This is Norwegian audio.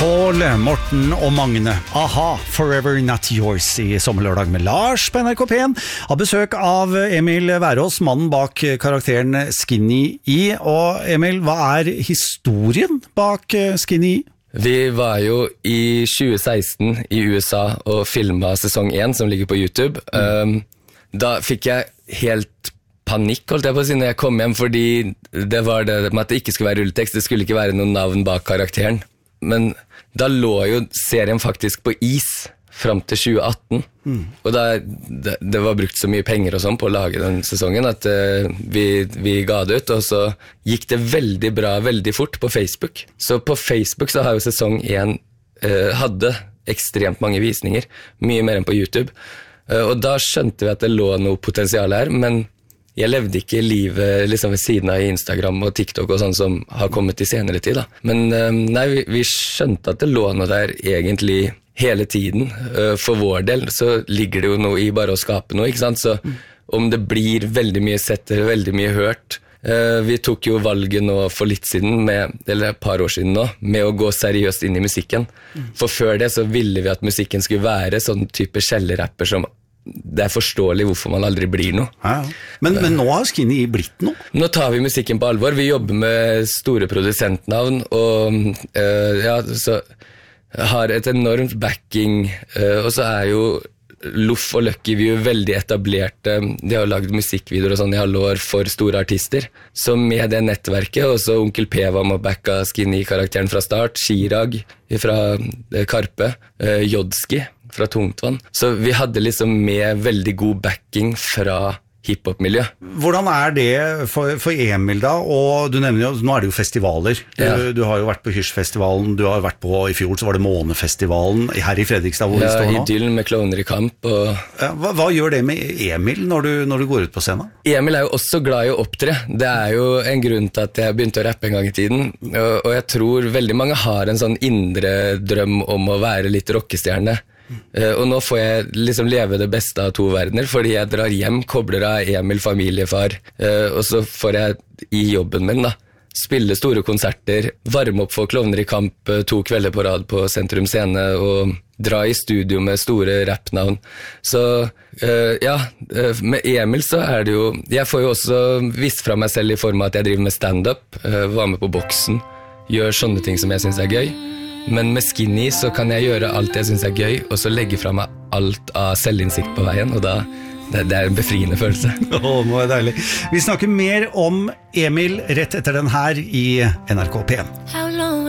Paul, Morten og Magne. Aha, Forever Not Yours i Sommerlørdag med Lars på NRK P1. Har besøk av Emil Værås, mannen bak karakteren Skinny E. Og Emil, hva er historien bak Skinny E? Vi var jo i 2016 i USA og filmet sesong 1 som ligger på YouTube. Da fikk jeg helt panikk, holdt jeg på å si, når jeg kom hjem, fordi det var det med at det ikke skulle være rulletekst, det skulle ikke være noen navn bak karakteren. Men da lå jo serien faktisk på is frem til 2018. Og det var brukt så mye penger og sånn på å lage den sesongen at vi ga det ut, og så gikk det veldig bra, veldig fort på Facebook. Så på Facebook så har jo sesong 1 hadde ekstremt mange visninger, mye mer enn på YouTube. Og da skjønte vi at det lå noe potensial her, men jeg levde ikke livet liksom ved siden av Instagram og TikTok og sånn som har kommet i senere tid da. Men nei, vi skjønte at det lå noe der egentlig hele tiden. For vår del så ligger det jo noe i bare å skape noe, ikke sant? Så om det blir veldig mye sett, veldig mye hørt. Vi tok jo valget nå for litt siden, eller et par år siden nå, med å gå seriøst inn i musikken. For før det så ville vi at musikken skulle være sånn type kjellerrapper som det er forståelig hvorfor man aldri blir noe. Ja. Men nå har Skinny E blitt noe? Nå tar vi musikken på alvor. Vi jobber med store produsentnavn, og så har et enormt backing, og så er jo Loff og Lucky vi er jo veldig etablerte. De har lagd musikkvideoer og sånn i alle år for store artister. Så med det nettverket, og så Onkel P var med å backa Skinny E-karakteren fra start, Chirag fra Karpe, Jodski fra Tungtvann. Så vi hadde liksom med veldig god backing fra hiphop-miljø. Hvordan er det for Emil da? Og du nevner jo, nå er det jo festivaler. Du har jo vært på Hyrsfestivalen, du har vært på, i fjor så var det Månefestivalen her i Fredrikstad hvor vi står nå. Ja, Idyllen med Klovner i kamp. Hva gjør det med Emil når du går ut på scenen? Emil er jo også glad i å opptre. Det er jo en grunn til at jeg begynte å rappe en gang i tiden. Og jeg tror veldig mange har en sånn indre drøm om å være litt rockestjerne. Og nå får jeg liksom leve det beste av to verdener, fordi jeg drar hjem, kobler av Emil, familiefar, og så får jeg i jobben min da spille store konserter, varme opp for Klovner i kamp 2 kvelder på rad på Sentrum Scene, og dra i studio med store rappnavn. Så med Emil så er det jo, jeg får jo også vist fra meg selv i form av at jeg driver med stand-up, var med på boksen, gjør sånne ting som jeg synes er gøy. Men med Skinny så kan jeg gjøre alt jeg synes er gøy, og så legge fra meg alt av selvinnsikt på veien, og da, det er en befriende følelse. Nå er det deilig. Vi snakker mer om Emil rett etter den her i NRK P1.